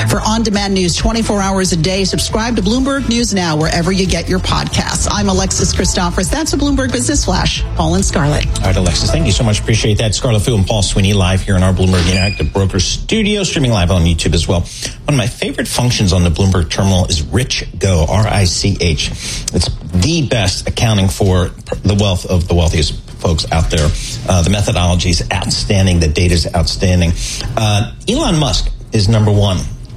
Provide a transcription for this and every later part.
For on-demand news 24 hours a day, subscribe to Bloomberg News Now wherever you get your podcasts. I'm Alexis Christophers. That's a Bloomberg Business Flash. Paul and Scarlett. All right, Alexis, thank you so much. Appreciate that. Scarlett Fu and Paul Sweeney live here in our Bloomberg Interactive Brokers studio, streaming live on YouTube as well. One of my favorite functions on the Bloomberg terminal is Rich Go, R-I-C-H. It's the best accounting for the wealth of the wealthiest folks out there. The methodology is outstanding. The data is outstanding. Elon Musk is number one.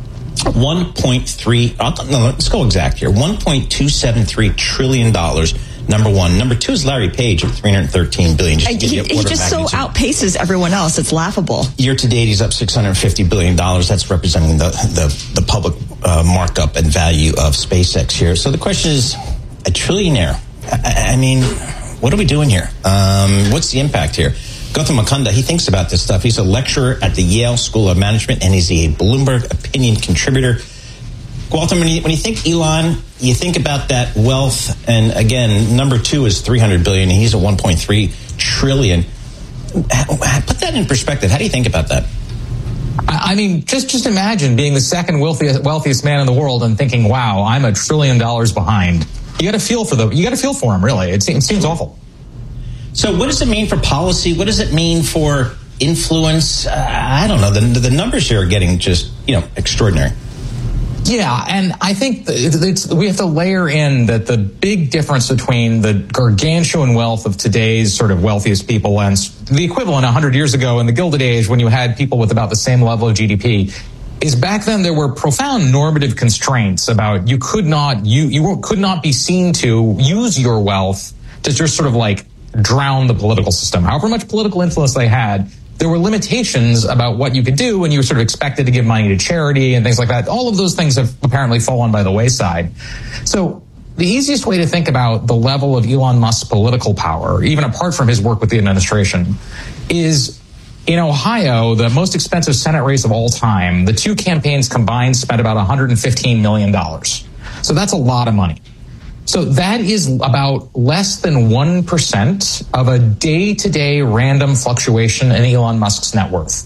1.3, no, let's go exact here. $1.273 trillion. Number one. Number two is Larry Page at $313 billion. He just so outpaces everyone else. It's laughable. Year to date, he's up $650 billion. That's representing the public markup and value of SpaceX here. So the question is, a trillionaire. I mean, what are we doing here? What's the impact here? Gautam Mukunda, he thinks about this stuff. He's a lecturer at the Yale School of Management, and he's a Bloomberg opinion contributor. Gautam, when you think Elon, you think about that wealth, and again, number two is $300 billion, and he's at $1.3 trillion. Put that in perspective. How do you think about that? I mean, just imagine being the second wealthiest man in the world and thinking, "Wow, I'm $1 trillion behind." You got to feel for him, really. It seems awful. So what does it mean for policy? What does it mean for influence? I don't know. The numbers here are getting just, extraordinary. Yeah, and I think we have to layer in that the big difference between the gargantuan wealth of today's sort of wealthiest people and the equivalent 100 years ago in the Gilded Age, when you had people with about the same level of GDP, is back then there were profound normative constraints about you could not be seen to use your wealth to just sort of like drown the political system. However much political influence they had, there were limitations about what you could do, and you were sort of expected to give money to charity and things like that. All of those things have apparently fallen by the wayside. So the easiest way to think about the level of Elon Musk's political power, even apart from his work with the administration, is in Ohio, the most expensive Senate race of all time, the two campaigns combined spent about $115 million. So that's a lot of money. So that is about less than 1% of a day-to-day random fluctuation in Elon Musk's net worth.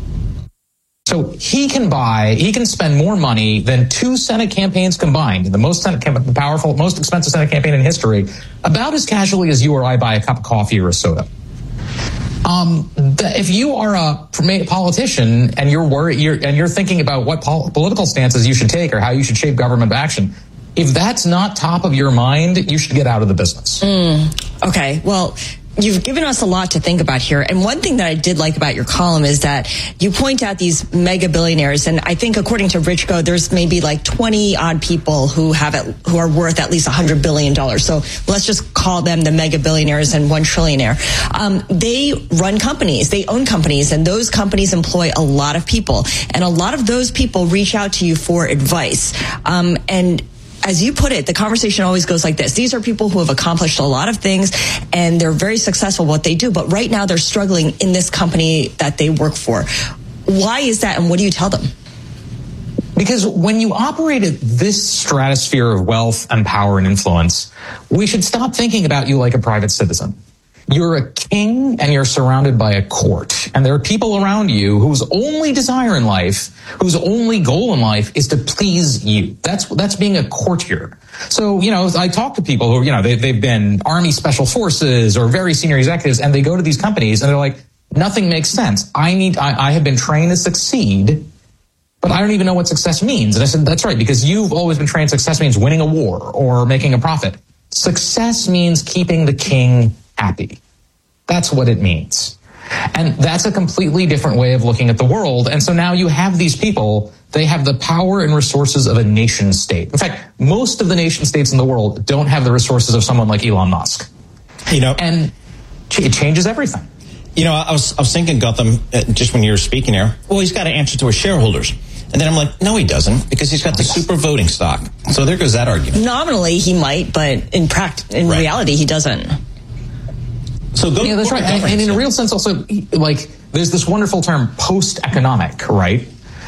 So he can spend more money than two Senate campaigns combined, the most expensive Senate campaign in history, about as casually as you or I buy a cup of coffee or a soda. If you are a politician and you're thinking about what political stances you should take or how you should shape government action, if that's not top of your mind, you should get out of the business. Okay, well, you've given us a lot to think about here. And one thing that I did like about your column is that you point out these mega billionaires. And I think according to Rich Go, there's maybe like 20 odd people who are worth at least $100 billion. So let's just call them the mega billionaires and one trillionaire. They run companies, they own companies, and those companies employ a lot of people. And a lot of those people reach out to you for advice. And as you put it, the conversation always goes like this. These are people who have accomplished a lot of things, and they're very successful at what they do. But right now, they're struggling in this company that they work for. Why is that, and what do you tell them? Because when you operate at this stratosphere of wealth and power and influence, we should stop thinking about you like a private citizen. You're a king and you're surrounded by a court. And there are people around you whose only desire in life, whose only goal in life is to please you. That's being a courtier. So, I talk to people who, they've been Army Special Forces or very senior executives, and they go to these companies and they're like, nothing makes sense. I have been trained to succeed, but I don't even know what success means. And I said, that's right, because you've always been trained success means winning a war or making a profit. Success means keeping the king happy. That's what it means. And that's a completely different way of looking at the world. And so now you have these people, they have the power and resources of a nation state. In fact, most of the nation states in the world don't have the resources of someone like Elon Musk. And it changes everything. I was thinking, Gautam, just when you were speaking there, well, he's got to answer to his shareholders. And then I'm like, no, he doesn't, because he's got the super voting stock. So there goes that argument. Nominally, he might, but in reality, he doesn't. So that's right. And in a real sense, also, there's this wonderful term, post-economic, right?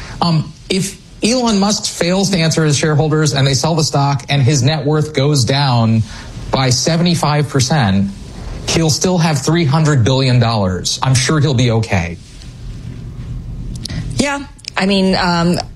If Elon Musk fails to answer his shareholders and they sell the stock and his net worth goes down by 75%, he'll still have $300 billion. I'm sure he'll be okay. Yeah. I mean,